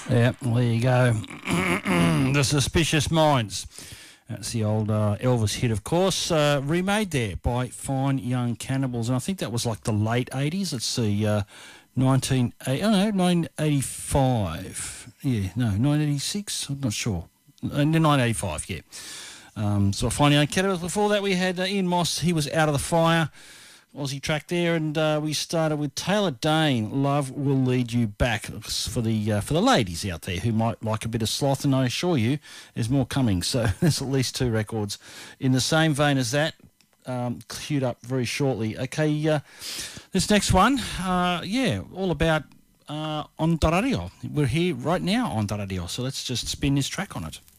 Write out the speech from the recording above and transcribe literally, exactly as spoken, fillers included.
Yeah, well, there you go. The Suspicious Minds. That's the old uh, Elvis hit, of course, uh, remade there by Fine Young Cannibals. And I think that was like the late eighties. Let's see, uh, nineteen eighty, oh no, nineteen eighty-five. Yeah, no, nineteen eighty-six, I'm not sure. Uh, nineteen eighty-five, yeah. Um, so Fine Young Cannibals. Before that, we had uh, Ian Moss, he was Out of the Fire. Aussie track there, and uh, we started with Taylor Dane, Love Will Lead You Back, for the uh, for the ladies out there who might like a bit of sloth, and I assure you there's more coming, so there's at least two records in the same vein as that, um, queued up very shortly. Okay, uh, this next one, uh, yeah, all about uh, Onda Radio. We're here right now on Onda Radio, so let's just spin this track on it.